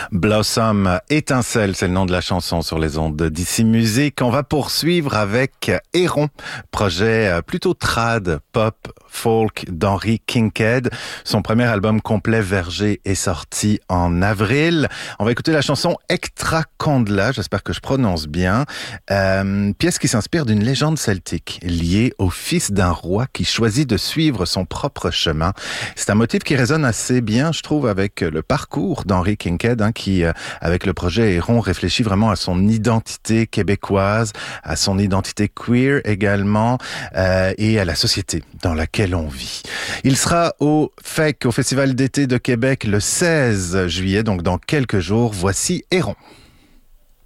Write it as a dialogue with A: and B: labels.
A: Blossom, Étincelle, c'est le nom de la chanson sur les ondes d'Ici Musique. On va poursuivre avec Héron, projet plutôt trad, pop, folk d'Henry Kincaid. Son premier album complet, Verger, est sorti en avril. On va écouter la chanson Ectra Candla, j'espère que je prononce bien. Pièce qui s'inspire d'une légende celtique liée au fils d'un roi qui choisit de suivre son propre chemin. C'est un motif qui résonne assez bien, je trouve, avec le parcours d'Henry Kincaid, qui, avec le projet Héron, réfléchit vraiment à son identité québécoise, à son identité queer également, et à la société dans laquelle on vit. Il sera au FEC, au Festival d'été de Québec, le 16 juillet, donc dans quelques jours. Voici Héron.